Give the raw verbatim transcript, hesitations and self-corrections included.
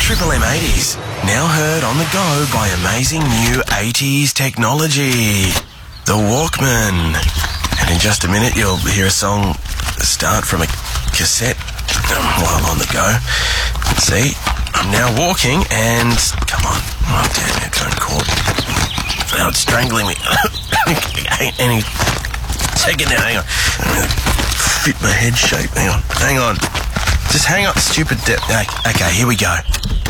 Triple M eighties, now heard on the go by amazing new eighties technology. The Walkman. And in just a minute, you'll hear a song start from a cassette um, while on the go. See, I'm now walking and... Come on. Oh, damn it, don't caught. Oh, it's strangling me. Any second now, hang on. I'm going to fit my head shape. Hang on, hang on. Just hang on, stupid... De- okay, here we go.